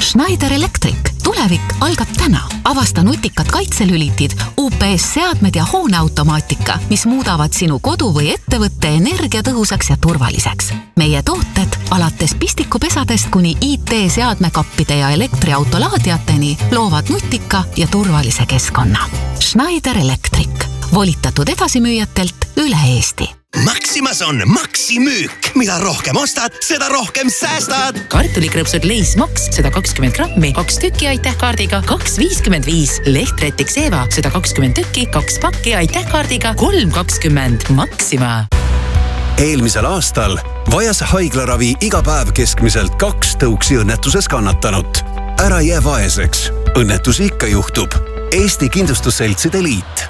Schneider Electric. Tulevik algab täna. Avasta nutikad kaitselülitid, UPS-seadmed ja hooneautomaatika, mis muudavad sinu kodu või ettevõtte energiatõhusaks ja turvaliseks. Meie tooted alates pistikupesadest kuni IT-seadmekappide ja elektriautolaadiateni loovad nutika ja turvalise keskkonna. Schneider Electric. Volitatud edasimüüjatelt üle Eesti. Maximas on maksimüük. Mida rohkem ostad, seda rohkem säästad. Kartulikrõpsud Leis Max 120 grammi, 2 tükki aitähkaardiga 2,55. Lehträtik Seva 120 tükki, 2 pakki aitähkaardiga 3,20. Maxima. Eelmisel aastal vajas haiglaravi iga päev keskmiselt 2 tõuksi õnnetuses kannatanut. Ära jää vaeseks. Õnnetusi ikka juhtub. Eesti Kindlustusseltside Liit.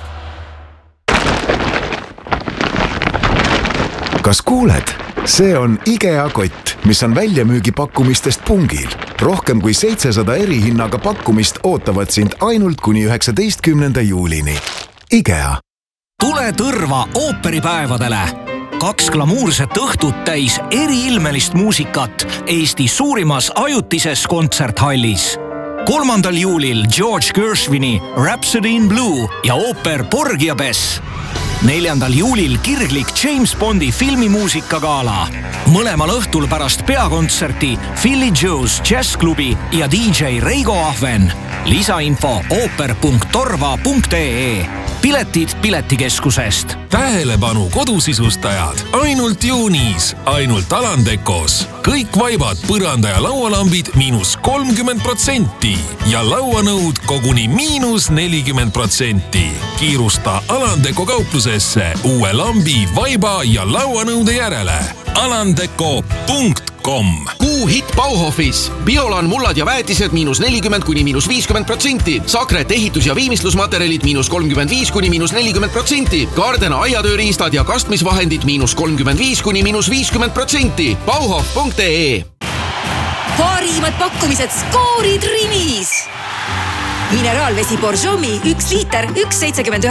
Kas kuuled? See on IKEA kott, mis on väljamüügipakkumistest pungil. Rohkem kui 700 erihinnaga pakkumist ootavad sind ainult kuni 19. juulini. IKEA. Tule Tõrva ooperipäevadele. 2 glamuurset õhtut täis eriilmelist muusikat Eesti suurimas ajutises kontserthallis. 3. juulil George Gershwini Rhapsody in Blue ja ooper Porgy ja Bess. 4. juulil kirglik James Bondi filmimuusikagala. Mõlemal õhtul pärast peakontserti Philly Joe's Jazzklubi ja DJ Reigo Ahven. Lisainfo ooper.torva.ee. Piletid Piletikeskusest. Tähelepanu kodusisustajad. Ainult juunis, ainult Alandekos. Kõik vaibad, põranda ja laualambid -30% ja lauanõud koguni -40%. Kiirusta Alandeko kauplusesse uue lambi, vaiba ja lauanõude järele. Alandeko.com. Kuu hitt Bauhofis. Biolan mullad ja väetised -40 kuni -50%. Sakret ehitus- ja viimistlusmaterjalid -35 kuni -40%. Gardena aiatööriistad ja kastmisvahendid -35 kuni -50%. Bauhof.ee. Parimad pakkumised skoorid Rimis. Mineraalvesi Borjomi 1 liiter 1,79.